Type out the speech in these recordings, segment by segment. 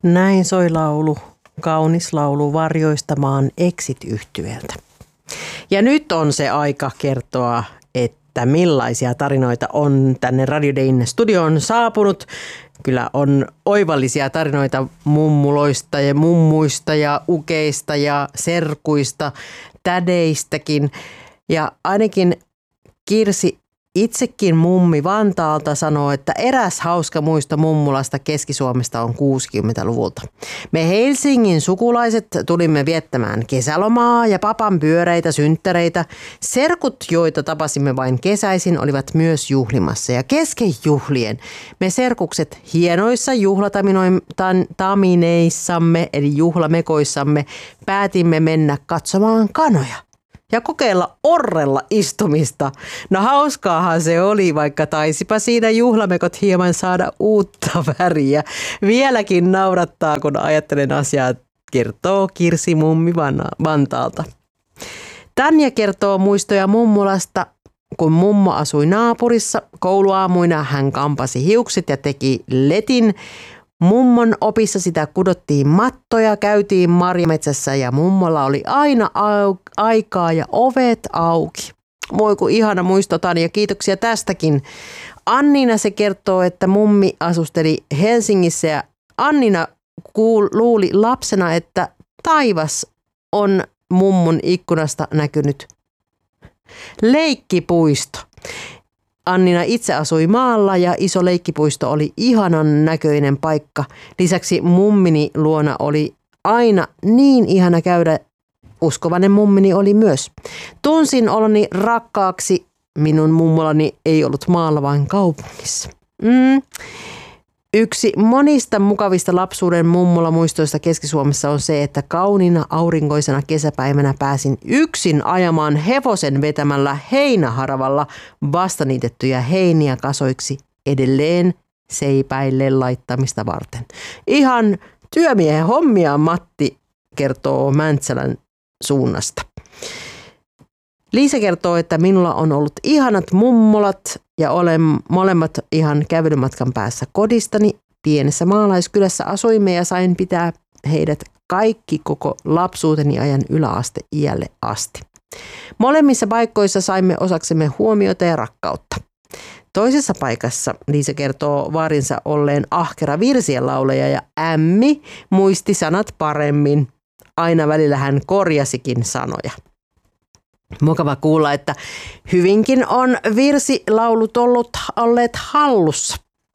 Näin soi laulu, kaunis laulu varjoista maan Exit-yhtyeeltä. Ja nyt on se aika kertoa, että millaisia tarinoita on tänne Radio Dayn studioon saapunut. Kyllä on oivallisia tarinoita mummuloista ja mummuista ja ukeista ja serkuista, tädeistäkin. Ja ainakin Kirsi, itsekin mummi Vantaalta, sanoo, että eräs hauska muisto mummulasta Keski-Suomesta on 60-luvulta. Me Helsingin sukulaiset tulimme viettämään kesälomaa ja papan pyöreitä synttäreitä. Serkut, joita tapasimme vain kesäisin, olivat myös juhlimassa. Ja kesken juhlien me serkukset hienoissa juhlatamineissamme eli juhlamekoissamme päätimme mennä katsomaan kanoja ja kokeilla orrella istumista. No hauskaahan se oli, vaikka taisipa siinä juhlamekot hieman saada uutta väriä. Vieläkin naurattaa, kun ajattelen asiaa, kertoo Kirsi mummi Vantaalta. Tanja kertoo muistoja mummulasta, kun mummo asui naapurissa. Kouluaamuina hän kampasi hiukset ja teki letin. Mummon opissa sitä kudottiin mattoja, käytiin marjametsässä ja mummolla oli aina aikaa ja ovet auki. Moi kun ihana muisto, Tanja, kiitoksia tästäkin. Annina se kertoo, että mummi asusteli Helsingissä ja Annina luuli lapsena, että taivas on mummun ikkunasta näkynyt leikkipuisto. Annina itse asui maalla ja iso leikkipuisto oli ihanan näköinen paikka. Lisäksi mummini luona oli aina niin ihana käydä. Uskovainen mummini oli myös. Tunsin oloni rakkaaksi. Minun mummolani ei ollut maalla, vaan kaupungissa. Yksi monista mukavista lapsuuden mummolamuistoista Keski-Suomessa on se, että kauniina aurinkoisena kesäpäivänä pääsin yksin ajamaan hevosen vetämällä heinäharavalla vastaniitettyjä heiniä kasoiksi edelleen seipäille laittamista varten. Ihan työmiehen hommia, Matti kertoo Mäntsälän suunnasta. Liisa kertoo, että minulla on ollut ihanat mummolat ja olen molemmat ihan kävelymatkan päässä kodistani. Pienessä maalaiskylässä asuimme ja sain pitää heidät kaikki koko lapsuuteni ajan yläasteiälle asti. Molemmissa paikoissa saimme osaksemme huomiota ja rakkautta. Toisessa paikassa Liisa kertoo vaarinsa olleen ahkera virsien lauleja ja ämmi muisti sanat paremmin. Aina välillä hän korjasikin sanoja. Mukava kuulla, että hyvinkin on virsilaulut olleet hallussa.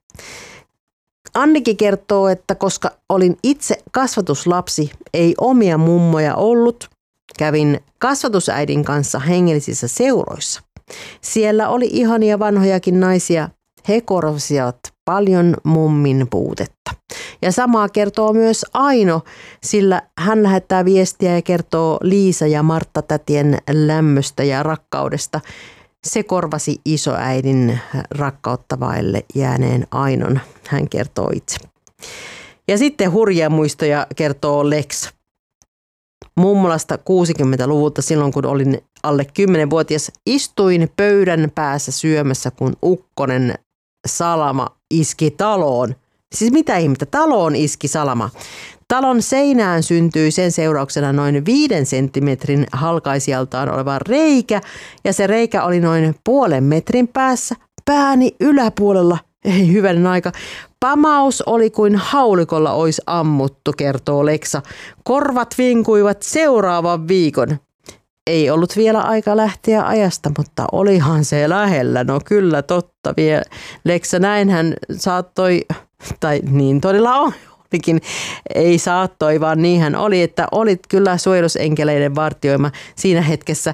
Anniki kertoo, että koska olin itse kasvatuslapsi, ei omia mummoja ollut, kävin kasvatusäidin kanssa hengellisissä seuroissa. Siellä oli ihania vanhojakin naisia, he korvasivat paljon mummin puutetta. Ja samaa kertoo myös Aino, sillä hän lähettää viestiä ja kertoo Liisa ja Martta tätien lämmöstä ja rakkaudesta. Se korvasi isoäidin rakkautta vaille jääneen Ainon, hän kertoo itse. Ja sitten hurjia muistoja kertoo Lex. Mummolasta 60-luvulta silloin, kun olin alle 10-vuotias, istuin pöydän päässä syömässä, kun ukkonen salama iski taloon. Siis mitä ihmettä, taloon iski salama. Talon seinään syntyi sen seurauksena noin 5 senttimetrin halkaisijaltaan oleva reikä ja se reikä oli noin 0,5 metrin päässä pääni yläpuolella. Ei hyvänen aika. Pamaus oli kuin haulikolla olisi ammuttu, kertoo Leksa. Korvat vinkuivat seuraavan viikon. Ei ollut vielä aika lähteä ajasta, mutta olihan se lähellä. No kyllä totta vielä. Leksa, näinhän saattoi, tai niin todella olikin, ei saattoi, vaan niinhän oli, että olit kyllä suojelusenkeleiden vartioima siinä hetkessä.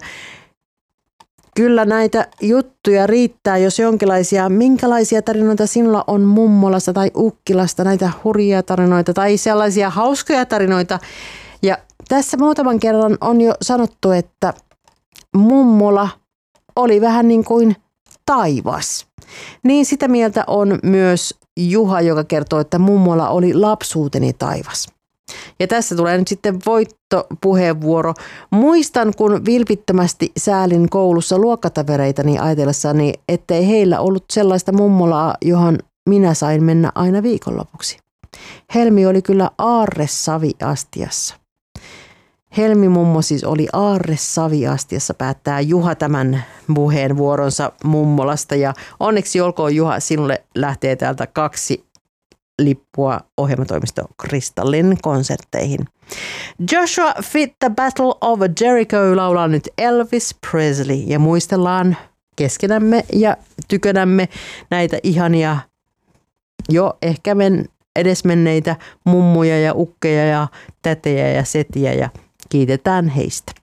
Kyllä näitä juttuja riittää, jos jonkinlaisia, minkälaisia tarinoita sinulla on mummolasta tai ukkilasta, näitä hurjia tarinoita tai sellaisia hauskoja tarinoita. Ja tässä muutaman kerran on jo sanottu, että mummola oli vähän niin kuin taivas. Niin sitä mieltä on myös Juha, joka kertoo, että mummola oli lapsuuteni taivas. Ja tässä tulee nyt sitten voittopuheenvuoro. Muistan, kun vilpittömästi säälin koulussa luokkatavereitani ajatellessani, ettei heillä ollut sellaista mummolaa, johon minä sain mennä aina viikonlopuksi. Helmi oli kyllä aarre saviastiassa. Helmi-mummo siis oli aarre saviastiassa, päättää Juha tämän puheenvuoronsa mummolasta. Ja onneksi olkoon Juha, sinulle lähtee täältä 2 lippua ohjelmatoimisto Kristallin konsertteihin. Joshua Fit the Battle of Jericho laulaa nyt Elvis Presley ja muistellaan keskenämme ja tykönämme näitä ihania jo ehkä edesmenneitä mummuja ja ukkeja ja tätejä ja setiä ja kiitetään heistä.